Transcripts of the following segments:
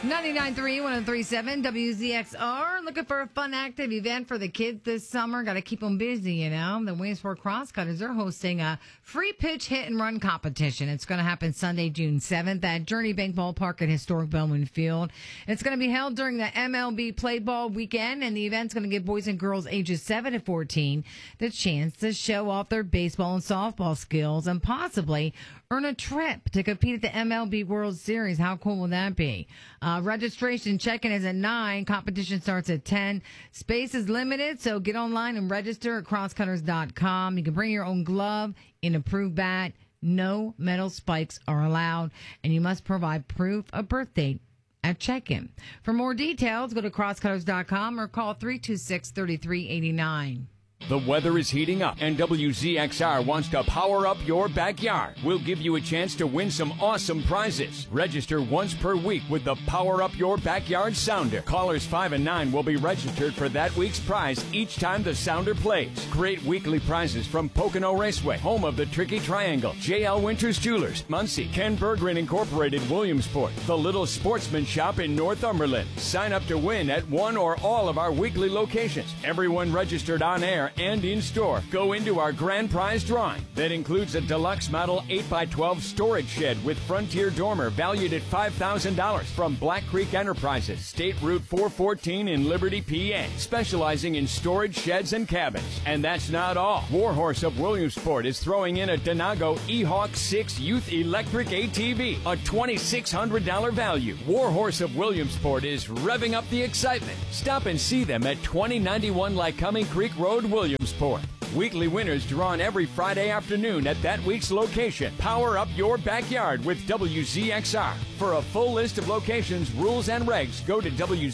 99.3, 103.7, WZXR. Looking for a fun, active event for the kids this summer. Got to keep them busy, you know. The Williamsport Crosscutters are hosting a free pitch hit and run competition. It's going to happen Sunday, June 7th at Journey Bank Ballpark at historic Bellman Field. It's going to be held during the MLB Play Ball weekend, and the event's going to give boys and girls ages 7 to 14 the chance to show off their baseball and softball skills and possibly earn a trip to compete at the MLB World Series. How cool will that be? Registration check-in is at 9. Competition starts at 10. Space is limited, so get online and register at crosscutters.com. You can bring your own glove, an approved bat. No metal spikes are allowed, and you must provide proof of birth date at check-in. For more details, go to crosscutters.com or call 326-3389. The weather is heating up, and WZXR wants to power up your backyard. We'll give you a chance to win some awesome prizes. Register once per week with the Power Up Your Backyard Sounder. Callers 5 and 9 will be registered for that week's prize each time the sounder plays. Great weekly prizes from Pocono Raceway, home of the Tricky Triangle, J.L. Winters Jewelers, Muncie, Ken Berggren Incorporated Williamsport, the Little Sportsman Shop in Northumberland. Sign up to win at one or all of our weekly locations. Everyone registered on air and in store go into our grand prize drawing that includes a deluxe model 8x12 storage shed with Frontier dormer valued at $5,000 from Black Creek Enterprises, State Route 414 in Liberty, PA, specializing in storage sheds and cabins. And that's not all. Warhorse of Williamsport is throwing in a Denago E-Hawk 6 Youth Electric ATV, a $2,600 value. Warhorse of Williamsport is revving up the excitement. Stop and see them at 2091 Lycoming Creek Road, Williamsport. Weekly winners drawn every Friday afternoon at that week's location. Power up your backyard with WZXR. For a full list of locations, rules, and regs, go to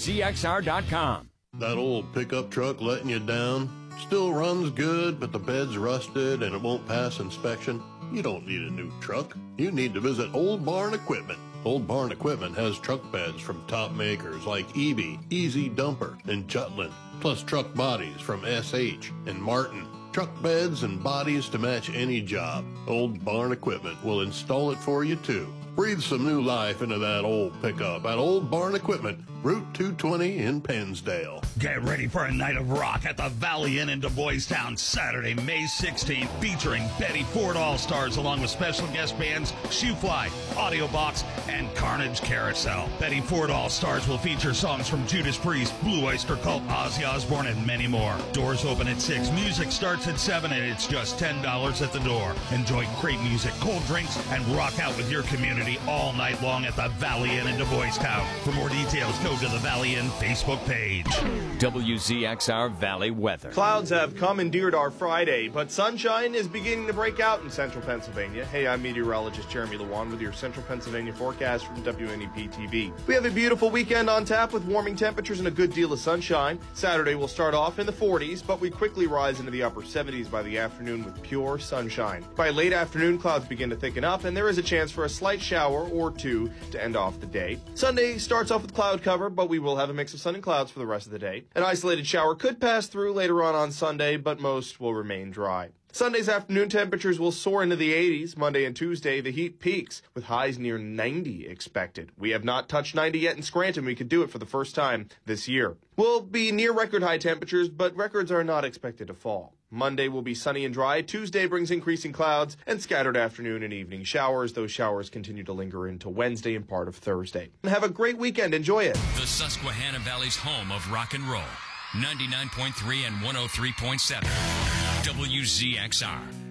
WZXR.com. That old pickup truck letting you down? Still runs good, but the bed's rusted and it won't pass inspection? You don't need a new truck. You need to visit Old Barn Equipment. Old Barn Equipment has truck beds from top makers like EB, Easy Dumper, and Jutland, plus truck bodies from SH and Martin. Truck beds and bodies to match any job. Old Barn Equipment will install it for you too. Breathe some new life into that old pickup at Old Barn Equipment, Route 220 in Pennsdale. Get ready for a night of rock at the Valley Inn in Du Bois Town, Saturday, May 16th, featuring Betty Ford All-Stars along with special guest bands Shoefly, Audio Box, and Carnage Carousel. Betty Ford All-Stars will feature songs from Judas Priest, Blue Oyster Cult, Ozzy Osbourne, and many more. Doors open at 6, music starts at 7, and it's just $10 at the door. Enjoy great music, cold drinks, and rock out with your community all night long at the Valley Inn in Du Bois Town. For more details, go to the Valley Inn Facebook page. WZXR Valley weather. Clouds have commandeered our Friday, but sunshine is beginning to break out in central Pennsylvania. Hey, I'm meteorologist Jeremy Lewan with your central Pennsylvania forecast from WNEP TV. We have a beautiful weekend on tap with warming temperatures and a good deal of sunshine. Saturday will start off in the 40s, but we quickly rise into the upper 70s by the afternoon with pure sunshine. By late afternoon, clouds begin to thicken up, and there is a chance for a slight shower or two to end off the day. Sunday starts off with cloud cover, but we will have a mix of sun and clouds for the rest of the day. An isolated shower could pass through later on Sunday, but most will remain dry. Sunday's afternoon temperatures will soar into the 80s. Monday and Tuesday, the heat peaks, with highs near 90 expected. We have not touched 90 yet in Scranton. We could do it for the first time this year. We'll be near record high temperatures, but records are not expected to fall. Monday will be sunny and dry. Tuesday brings increasing clouds and scattered afternoon and evening showers. Those showers continue to linger into Wednesday and part of Thursday. Have a great weekend. Enjoy it. The Susquehanna Valley's home of rock and roll. 99.3 and 103.7. WZXR.